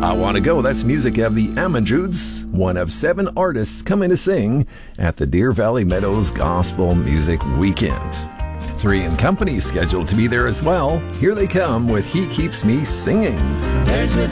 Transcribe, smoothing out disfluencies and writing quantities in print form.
I Want to Go, that's music of the Amanjudes, one of 7 artists coming to sing at the Deer Valley Meadows Gospel Music Weekend. 3 and Company scheduled to be there as well. Here they come with He Keeps Me Singing.